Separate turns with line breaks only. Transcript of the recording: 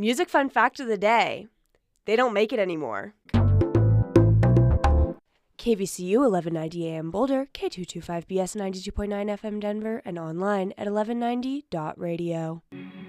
Music fun fact of the day. They don't make it anymore. KVCU 1190 AM Boulder, K225BS 92.9 FM Denver, and online at 1190.radio.